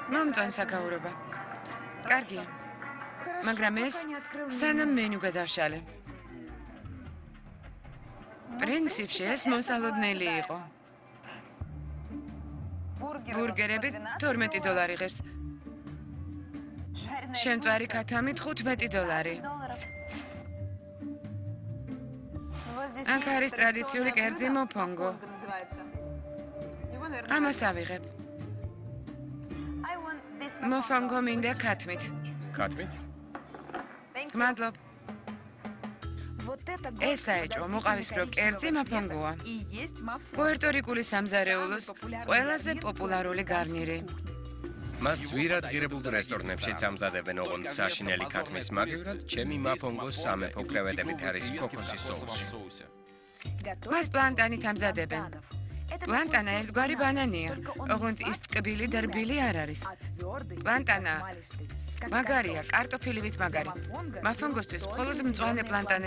მომწონს საკაურობა. კარგია. მაგრამ ეს სანამ მენიუ გადავშალე. პრინციპში ეს მოსალოდნელი იყო. ბურგერები $12 ღირს. შემწვარი ქათამით $15. აქ არის ტრადიციული კერძი მოფონგო. ამას ავიღებ. მოფონგო მინდა ქათმით. ქათმით? გმადლობ. ეს საეჭვო მოყავისფრო კერძი მოფონგოა. პუერტო-რიკული სამზარეულოს ყველაზე პოპულარული გარნირი. მას ძვირად ღირებულ რესტორნებშიც ამზადებენ ოღონდ საშინელი ქათმის მაგივრად, ჩემი მაფონგოს სამეფო კრევეტებით არის ქოქოსის соуსი. მას პლანტანით ამზადებენ. პლანტანა ერთგვარი ბანანია, ოღონდ ის ტკბილი და რბილი არ არის. პლანტანა მაგარია, კარტოფილივით მაგარი. მაფონგოსთვის მხოლოდ მწვანე პლანტანები